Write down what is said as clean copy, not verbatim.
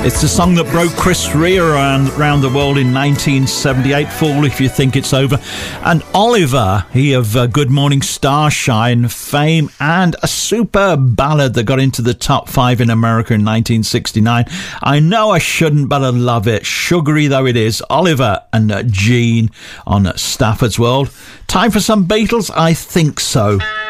It's the song that broke Chris Rea around the world in 1978, Fool If You Think It's Over. And Oliver, he of Good Morning Starshine fame and a superb ballad that got into the top 5 in America in 1969. I know I shouldn't, but I love it. Sugary though it is. Oliver and Gene on Stafford's World. Time for some Beatles? I think so.